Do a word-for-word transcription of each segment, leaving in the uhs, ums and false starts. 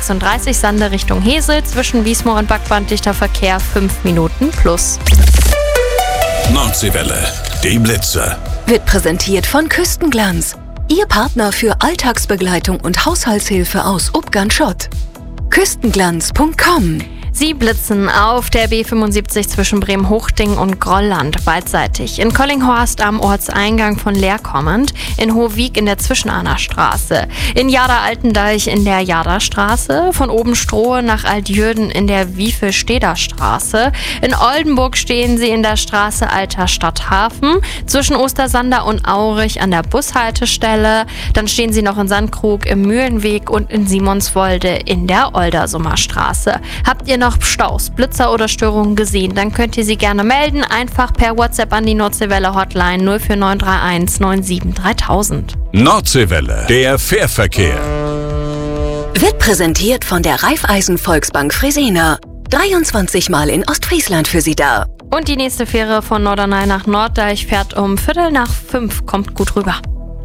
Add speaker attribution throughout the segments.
Speaker 1: sechsunddreißig, Sande Richtung Hesel, zwischen Wiesmoor und Backband dichter Verkehr fünf Minuten plus.
Speaker 2: Nordseewelle, die Blitze.
Speaker 3: Wird präsentiert von Küstenglanz. Ihr Partner für Alltagsbegleitung und Haushaltshilfe aus Ubgand-Schott. Küstenglanz punkt com.
Speaker 1: Sie blitzen auf der B fünfundsiebzig zwischen Bremen-Hochding und Grolland beidseitig. In Collinghorst am Ortseingang von Leer kommend, in Hohwig in der Zwischenahner Straße, in Jada-Altendeich in der Jada-Straße, von Obenstrohe nach Altjürden in der Wiefelsteder Straße. In Oldenburg stehen Sie in der Straße Alter Stadthafen, zwischen Ostersander und Aurich an der Bushaltestelle. Dann stehen Sie noch in Sandkrug im Mühlenweg und in Simonswolde in der Oldersummer Straße. Habt ihr noch Staus, Blitzer oder Störungen gesehen, dann könnt ihr sie gerne melden. Einfach per WhatsApp an die Nordseewelle Hotline null vier neun drei eins neun sieben dreitausend.
Speaker 2: Nordseewelle, der Fährverkehr.
Speaker 3: Wird präsentiert von der Raiffeisen Volksbank Fresenier. dreiundzwanzig Mal in Ostfriesland für Sie da.
Speaker 1: Und die nächste Fähre von Norderney nach Norddeich fährt um Viertel nach fünf. Kommt gut rüber.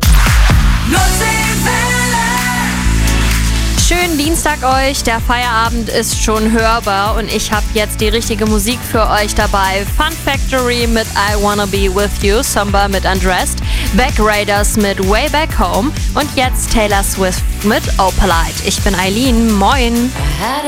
Speaker 1: Schönen Dienstag euch, der Feierabend ist schon hörbar und ich habe jetzt die richtige Musik für euch dabei. Fun Factory mit I Wanna Be With You, Samba mit Undressed, Back Raiders mit Way Back Home und jetzt Taylor Swift mit Opalite. Ich bin Eileen, moin!